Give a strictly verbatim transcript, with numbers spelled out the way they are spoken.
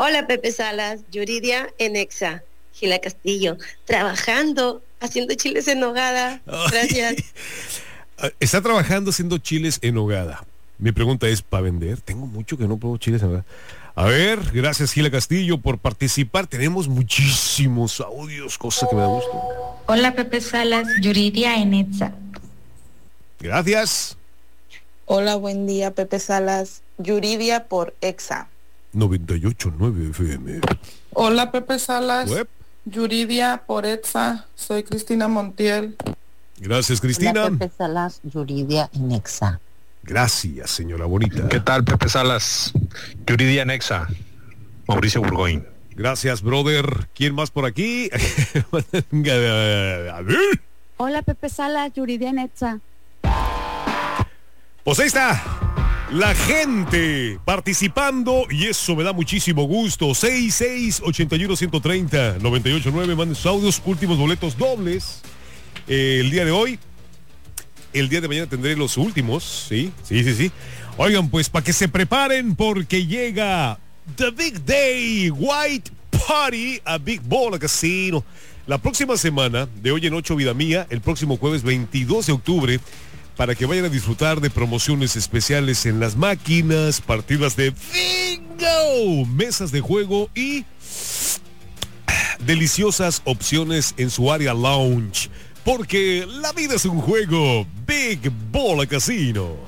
Hola Pepe Salas, Yuridia en Exa, Gila Castillo, trabajando, haciendo chiles en nogada. Gracias. Está trabajando haciendo chiles en nogada. Mi pregunta es, ¿para vender? Tengo mucho que no pruebo chiles en nogada. A ver, gracias Gila Castillo por participar. Tenemos muchísimos audios, cosa que me da gusto. Hola Pepe Salas, Yuridia en Exa. Gracias. Hola, buen día Pepe Salas, Yuridia por Exa. noventa y ocho punto nueve F M. Hola Pepe Salas, Web. Yuridia por Exa, soy Cristina Montiel. Gracias Cristina. Hola Pepe Salas, Yuridia en Exa. Gracias señora bonita. ¿Qué tal Pepe Salas? Yuridia en Exa, Mauricio Burgoyne. Gracias brother. ¿Quién más por aquí? A ver. Hola Pepe Salas, Yuridia en Exa. Pues ahí está la gente participando y eso me da muchísimo gusto. seis seis ocho uno uno tres cero nueve ocho nueve, manden sus audios, últimos boletos dobles eh, el día de hoy. El día de mañana tendré los últimos, sí, sí, sí, sí. Oigan, pues para que se preparen porque llega The Big Day White Party a Big Bola Casino. La próxima semana, de hoy en ocho Vida Mía, el próximo jueves veintidós de octubre, para que vayan a disfrutar de promociones especiales en las máquinas, partidas de bingo, mesas de juego y deliciosas opciones en su área lounge. Porque la vida es un juego. Big Bola Casino.